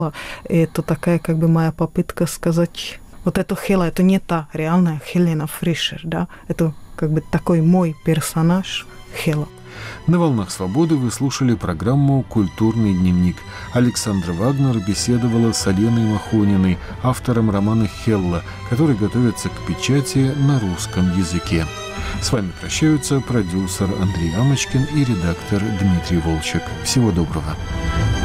Это такая как бы моя попытка сказать, вот это Хела, это не та реальная Хелена Фишер, да, это как бы такой мой персонаж Хела. На «Волнах свободы» вы слушали программу «Культурный дневник». Александра Вагнер беседовала с Аленой Махониной, автором романа «Хелла», который готовится к печати на русском языке. С вами прощаются продюсер Андрей Амочкин и редактор Дмитрий Волчек. Всего доброго.